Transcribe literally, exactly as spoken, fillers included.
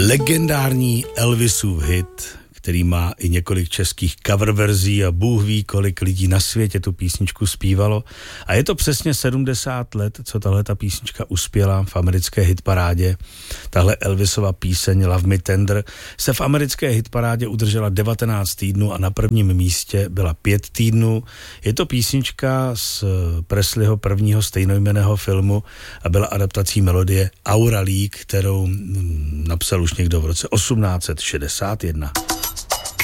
Legendární Elvisův hit, který má i několik českých cover verzí a Bůh ví, kolik lidí na světě tu písničku zpívalo. A je to přesně sedmdesát let, co tahle ta písnička uspěla v americké hitparádě. Tahle Elvisova píseň Love Me Tender se v americké hitparádě udržela devatenáct týdnů a na prvním místě byla pět týdnů. Je to písnička z Presleyho prvního stejnojmenného filmu a byla adaptací melodie Aura League, kterou napsal už někdo v roce osmnáct set šedesát jedna.